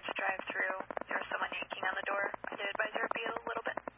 drive through. There was someone yanking on the door.